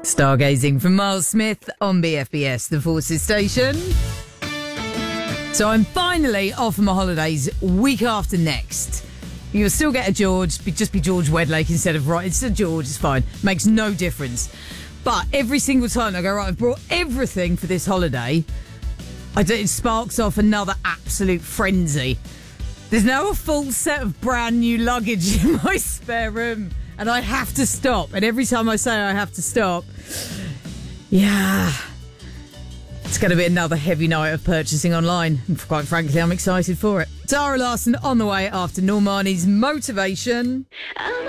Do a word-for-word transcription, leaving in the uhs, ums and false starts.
Stargazing from Miles Smith on B F B S, the Forces station. So I'm finally off for my holidays week after next. You'll still get a George, just be George Wedlake instead of right. It's a George, it's fine. Makes no difference. But every single time I go, right, I've brought everything for this holiday, I do, it sparks off another absolute frenzy. There's now a full set of brand new luggage in my spare room, and I have to stop. And every time I say I have to stop, yeah, it's going to be another heavy night of purchasing online. And quite frankly, I'm excited for it. Tara Larson on the way after Normani's Motivation.